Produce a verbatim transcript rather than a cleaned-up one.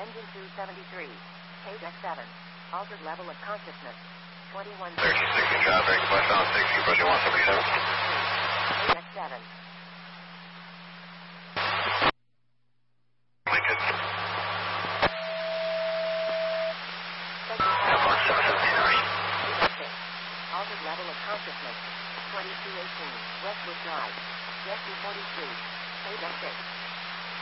Engine two seventy-three. Page X seven. Altered level of consciousness. twenty-one. thirty, sixty traffic, westbound sixty, approaching one seventy-seven. Page X seven. Lincoln. Altered level of consciousness. twenty-two eighteen. Westwood Drive. Jet two forty-three. Page X six.